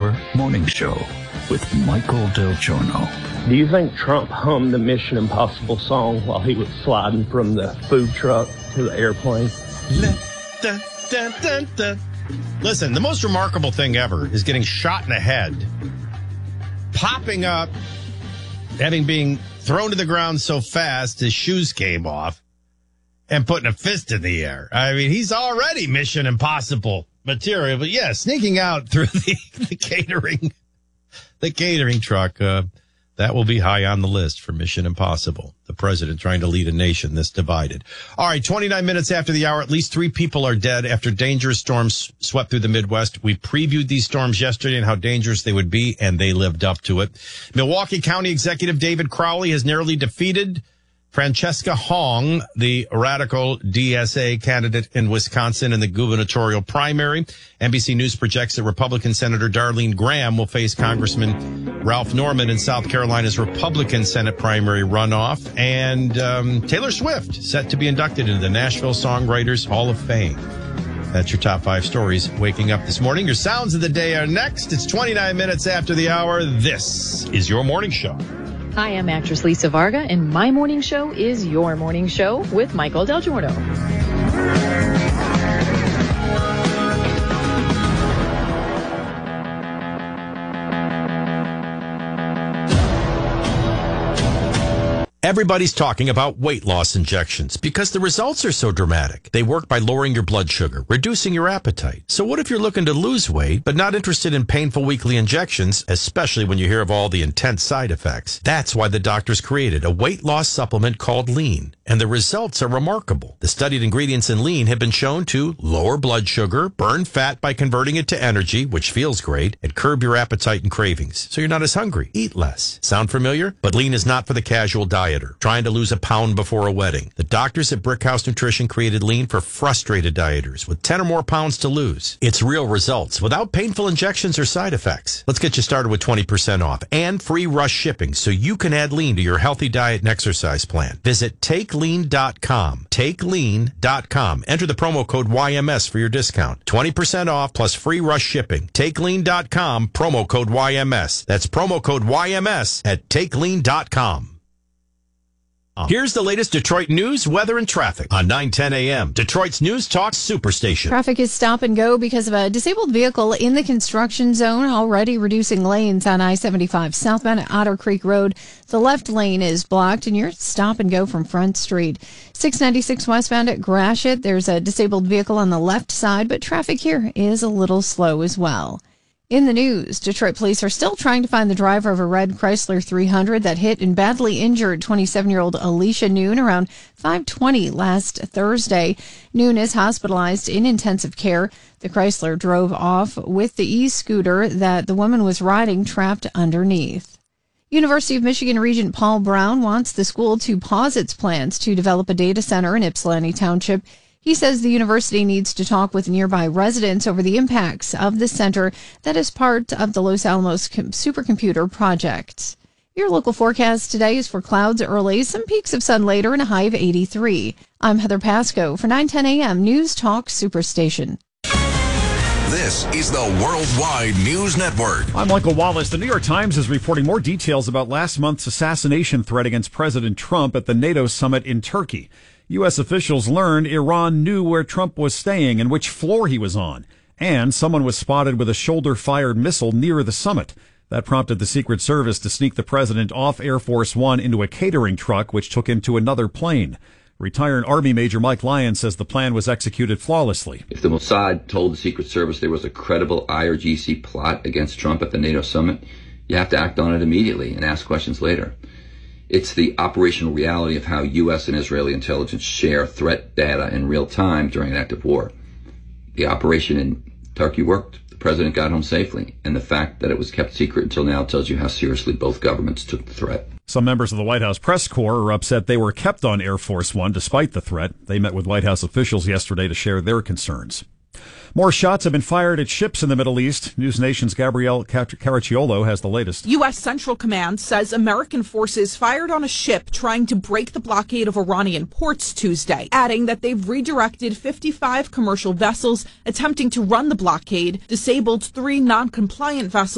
Your Morning Show with Michael Del Giorno. Do you think Trump hummed the Mission Impossible song while he was sliding from the food truck to the airplane? Listen, the most remarkable thing ever is getting shot in the head, popping up, being thrown to the ground so fast his shoes came off, and putting a fist in the air. I mean, he's already Mission Impossible material, but yeah, sneaking out through the catering truck, that will be high on the list for Mission Impossible. The president trying to lead a nation this divided. All right, 29 minutes after the hour, at least 3 people are dead after dangerous storms swept through the Midwest. We previewed these storms yesterday and how dangerous they would be, and they lived up to it. Milwaukee County Executive David Crowley has narrowly defeated Francesca Hong, the radical DSA candidate in Wisconsin in the gubernatorial primary. NBC News projects that Republican Senator Darlene Graham will face Congressman Ralph Norman in South Carolina's Republican Senate primary runoff. And Taylor Swift set to be inducted into the Nashville Songwriters Hall of Fame. That's your top 5 stories waking up this morning. Your sounds of the day are next. It's 29 minutes after the hour. This is your morning show. Hi, I'm actress Lisa Varga, and my morning show is your morning show with Michael Del Giorno. Everybody's talking about weight loss injections because the results are so dramatic. They work by lowering your blood sugar, reducing your appetite. So what if you're looking to lose weight, but not interested in painful weekly injections, especially when you hear of all the intense side effects? That's why the doctors created a weight loss supplement called Lean, and the results are remarkable. The studied ingredients in Lean have been shown to lower blood sugar, burn fat by converting it to energy, which feels great, and curb your appetite and cravings, so you're not as hungry. Eat less. Sound familiar? But Lean is not for the casual dieter trying to lose a pound before a wedding. The doctors at Brickhouse Nutrition created Lean for frustrated dieters with 10 or more pounds to lose. It's real results without painful injections or side effects. Let's get you started with 20% off and free rush shipping so you can add Lean to your healthy diet and exercise plan. Visit TakeLean.com. TakeLean.com. Enter the promo code YMS for your discount. 20% off plus free rush shipping. TakeLean.com, promo code YMS. That's promo code YMS at TakeLean.com. Here's the latest Detroit news, weather, and traffic on 9:10 a.m. Detroit's News Talk Superstation. Traffic is stop and go because of a disabled vehicle in the construction zone, already reducing lanes on I-75 southbound at Otter Creek Road. The left lane is blocked, and you're stop and go from Front Street. 696 westbound at Gratiot, there's a disabled vehicle on the left side, but traffic here is a little slow as well. In the news, Detroit police are still trying to find the driver of a red Chrysler 300 that hit and badly injured 27-year-old Alicia Noon around 5:20 last Thursday. Noon is hospitalized in intensive care. The Chrysler drove off with the e-scooter that the woman was riding trapped underneath. University of Michigan Regent Paul Brown wants the school to pause its plans to develop a data center in Ypsilanti Township. He says the university needs to talk with nearby residents over the impacts of the center that is part of the Los Alamos supercomputer project. Your local forecast today is for clouds early, some peaks of sun later, and a high of 83. I'm Heather Pasco for 9:10 a.m. News Talk Superstation. This is the Worldwide News Network. I'm Michael Wallace. The New York Times is reporting more details about last month's assassination threat against President Trump at the NATO summit in Turkey. U.S. officials learned Iran knew where Trump was staying and which floor he was on, and someone was spotted with a shoulder-fired missile near the summit. That prompted the Secret Service to sneak the president off Air Force One into a catering truck, which took him to another plane. Retired Army Major Mike Lyons says the plan was executed flawlessly. If the Mossad told the Secret Service there was a credible IRGC plot against Trump at the NATO summit, you have to act on it immediately and ask questions later. It's the operational reality of how U.S. and Israeli intelligence share threat data in real time during an active war. The operation in Turkey worked. The president got home safely. And the fact that it was kept secret until now tells you how seriously both governments took the threat. Some members of the White House press corps are upset they were kept on Air Force One despite the threat. They met with White House officials yesterday to share their concerns. More shots have been fired at ships in the Middle East. News Nation's Gabrielle Caracciolo has the latest. U.S. Central Command says American forces fired on a ship trying to break the blockade of Iranian ports Tuesday, adding that they've redirected 55 commercial vessels attempting to run the blockade, disabled 3 non-compliant vessels